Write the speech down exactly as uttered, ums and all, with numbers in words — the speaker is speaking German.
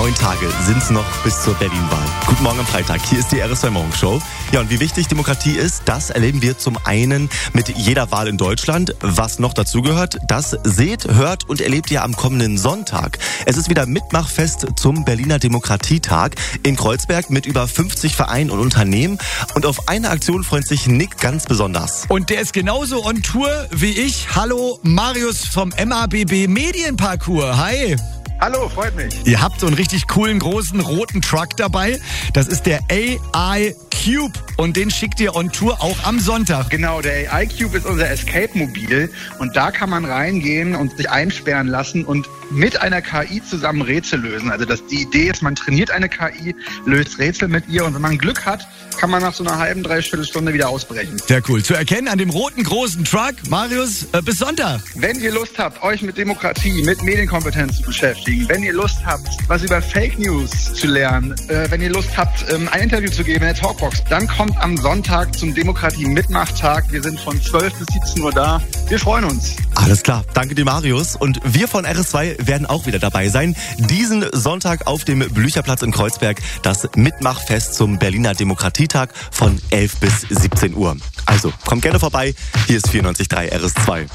Neun Tage sind es noch bis zur Berlin-Wahl. Guten Morgen am Freitag. Hier ist die R S zwei Morgenshow. Ja, und wie wichtig Demokratie ist, das erleben wir zum einen mit jeder Wahl in Deutschland. Was noch dazugehört, das seht, hört und erlebt ihr am kommenden Sonntag. Es ist wieder Mitmachfest zum Berliner Demokratietag in Kreuzberg mit über fünfzig Vereinen und Unternehmen. Und auf eine Aktion freut sich Nick ganz besonders. Und der ist genauso on Tour wie ich. Hallo, Marius vom M A B B Medienparcours. Hi. Hallo, freut mich. Ihr habt so einen richtig coolen, großen, roten Truck dabei. Das ist der A I Cube und den schickt ihr on Tour auch am Sonntag. Genau, der A I Cube ist unser Escape-Mobil und da kann man reingehen und sich einsperren lassen und mit einer K I zusammen Rätsel lösen. Also das, die Idee ist, man trainiert eine K I, löst Rätsel mit ihr und wenn man Glück hat, kann man nach so einer halben, dreiviertel Stunde wieder ausbrechen. Sehr cool. Zu erkennen an dem roten, großen Truck. Marius, äh, bis Sonntag. Wenn ihr Lust habt, euch mit Demokratie, mit Medienkompetenz zu beschäftigen, wenn ihr Lust habt, was über Fake News zu lernen, äh, wenn ihr Lust habt, ähm, ein Interview zu geben in der Talkbox, dann kommt am Sonntag zum Demokratie-Mitmachtag. Wir sind von zwölf bis siebzehn Uhr da. Wir freuen uns. Alles klar. Danke dir, Marius. Und wir von R S zwei werden auch wieder dabei sein. Diesen Sonntag auf dem Blücherplatz in Kreuzberg das Mitmachfest zum Berliner Demokratietag von elf bis siebzehn Uhr. Also, kommt gerne vorbei. Hier ist vierundneunzig Komma drei R S zwei.